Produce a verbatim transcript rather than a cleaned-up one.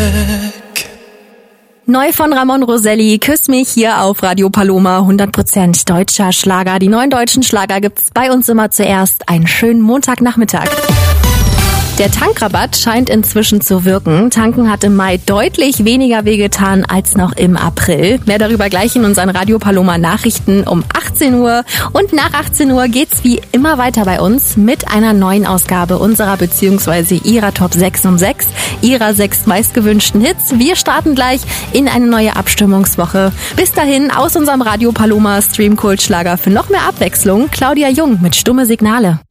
Neu von Ramon Roselli, Küss mich hier auf Radio Paloma, hundert Prozent deutscher Schlager. Die neuen deutschen Schlager gibt's bei uns immer zuerst. Einen schönen Montagnachmittag. Der Tankrabatt scheint inzwischen zu wirken. Tanken hat im Mai deutlich weniger wehgetan als noch im April. Mehr darüber gleich in unseren Radio Paloma Nachrichten um achtzehn Uhr. Und nach achtzehn Uhr geht's wie immer weiter bei uns mit einer neuen Ausgabe unserer bzw. ihrer Top sechs um sechs, ihrer sechs meistgewünschten Hits. Wir starten gleich in eine neue Abstimmungswoche. Bis dahin aus unserem Radio Paloma Stream Kult Schlager für noch mehr Abwechslung. Claudia Jung mit Stumme Signale.